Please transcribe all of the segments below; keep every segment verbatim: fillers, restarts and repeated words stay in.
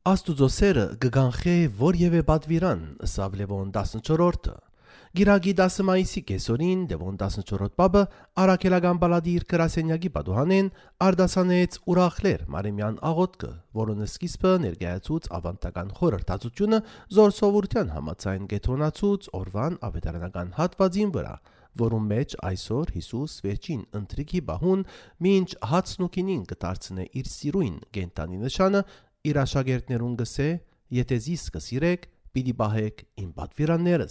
Աստուծո սերը գգանխե որևէ բադվիրան, ըսավ Լևոն տասնչորրորդը։ Գիրագի դասը մայիսի կեսօրին Լևոն տասնչորրորդ պապը առաքելական բալադիր գրասենյակի պատուհանեն արդասանեց ուրախլեր Մարեմյան աղոտքը, որոնց սկիզբը ներկայացուց ավանդական խորհրդածությունը զոր սովորության համաձայն գեթոնացուց օրվան ավետարանական հատվածին վրա, որում մեջ այսօր Հիսուս վերջին ընթրիքի բահուն մինչ հացնուկինին կդարձնե իր սիրույն գենտանի նշանը իր աշակերտներուն գսե, եթե զիս կսիրեք, պիտի բահեք իմ պատվիրաններս։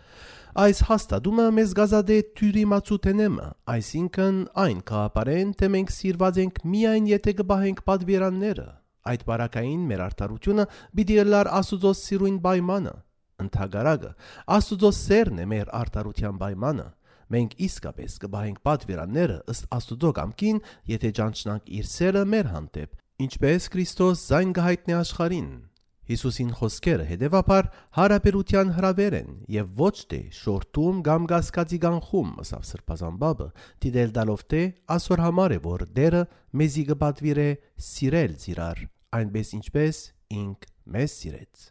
Այս հաստատումը մեզ գազադե թյուրի մացութենեմը, այսինքն այն կապարեն, թե մենք սիրված ենք միայն եթե կբահենք պատվիրանները։ Այդ բարակային մեր արդարությունը պիտի լար Աստուծո սիրույն պայմանը։ Ընդհակառակը, Աստուծո սերն է մեր արդարության պայմանը։ Մենք իսկապես կբահենք պատվիրանները ըստ Աստուծո կամքին, եթե ճանչնանք իր սերը մեր հանդեպ, ինչպես Քրիստոս զայն գահիտնի աշխարհին։ Հիսուսին խոսքերը հետևաբար հարաբերության հրավեր են եւ ոչ թե շորթում կամ գասկածի գանխում, ըսավ սրբազան բաբը, դիտել դալով թե ասոր համար է, որ դերը մեզի կպատվիրե սիրել զիրար, այնպես ինչպես ինք մեզ սիրեց։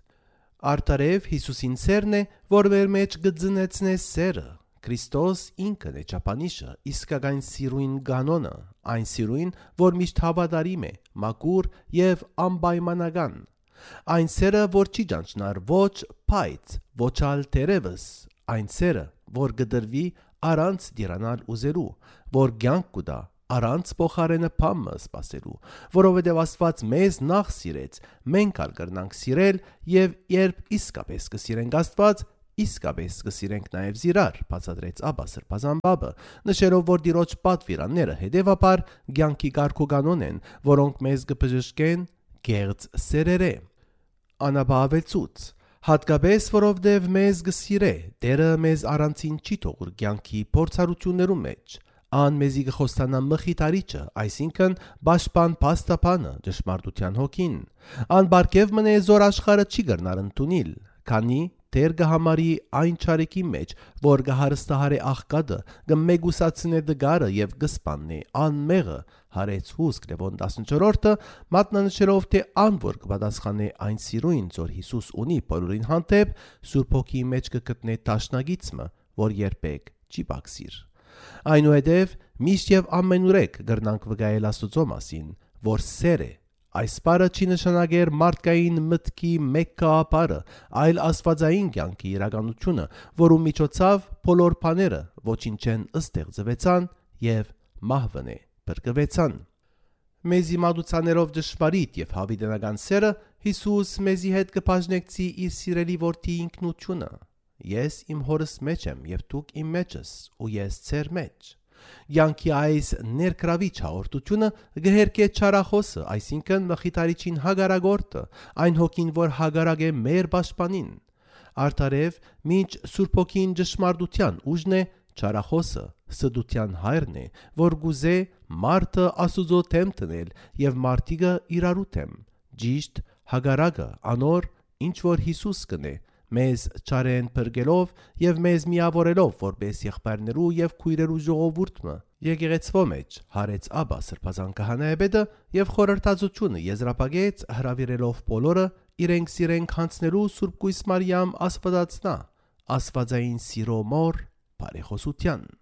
Արտարև Հիսուսին սերն է, որ մեր մեջ կձնեցնե սերը։ Քրիստոս ինքն է ճապանիշը, իսկական սիրույն կանոնը, այն սիրույն, որ միշտ հավատարիմ է, մաքուր եւ անպայմանական։ Այն սերը, որ չի ճանչնար ոչ փայտ, ոչ ալ թերևս, այն սերը, որ կդրվի առանց դիրանալ ուզելու, որ կյանք կուտա առանց փոխարենը փամը սпасելու, որովհետև Աստված մեզ նախ սիրեց, մենք ալ կրնանք սիրել եւ երբ իսկապես կսիրենք Աստված, իսկապես կսիրենք նաև զիրար, բացատրեց Աբա սրբազան բաբը, նշելով, որ Տիրոջ պատվիրանները հետևաբար կյանքի կարգուկանոն են, որոնք մեզ կբժշկեն գեղձ սերերը։ Անաբավեցուց, հատկապես որովհետև մեզ կսիրե, Տերը մեզ առանցին չի թողուր կյանքի փորձառություններու մեջ, ան մեզի կխոստանա մխիթարիչը, այսինքն պաշտպան փաստաբանը, ճշմարտության հոգին, ան բարգև մնե զոր աշխարհը չի կրնար ընդունել, քանի Տեր կհամարի այն չարեկի մեջ, որ կհարստահարե աղքատը, կմեգուսացնե դգարը եւ կսպաննե անմեղը, հարեց հուսք Լևոն տասնչորրորդը, մատնանշելով, թե ան որ կպատասխանե այն սիրույն, որ Հիսուս ունի բոլորին հանդեպ, Սուրբ Հոգի մեջ կգտնե տաշնագիծը, որ երբեք չի բացիր։ Այնուհետև միշտ եւ ամենուրեք կրնանք վկայել Աստուծո մասին, որ սեր է։ Այս բառը չի նշանակեր մարդկային մտքի մեկ կապարը, այլ աստվածային կյանքի իրականությունը, որու միջոցով բոլոր բաները ոչինչեն ստեղծվեցան եւ մահվնե բրկվեցան։ Մեզի մատուցաներով դժվարիտ եւ հավիտենական սերը Հիսուս մեզի հետ կբաժնեկցի իր սիրելի որդի ինքնությունը։ Ես իմ հորս մեջ եմ եւ դուք իմ մեջս, ու ես ձեր մեջ։ Յանքի այս ներկրավիչ հաղորդությունը գհերկե չարախոսը, այսինքն մխիթարիչին հագարագորտը, այն հոգին, որ հագարագ է մեր պաշտպանին։ Արդարև, մինչ Սուրբ Հոգին ճշմարտության ուժն է, չարախոսը սդության հայրն է, որ գուզե մարդը Աստուծո թեմ տնել եւ մարդիկը իրարու թեմ։ Ճիշտ հագարագը անոր, ինչ որ Հիսուս կնե, մեզ չարեն բրգելով եւ մեզ միավորելով որպես եղբայրներու եւ քույրերու ժողովուրդը եկեղեցվո մեջ հարեց Աբա սրբազան քահանայապետը եւ խորհրդածությունը եզրափակեց հրավիրելով բոլորը իրենք սիրենք հանցնելու Սուրբ Կույս Մարիամ Աստվածածնա Աստվածային սիրո մոր բարեխոսության։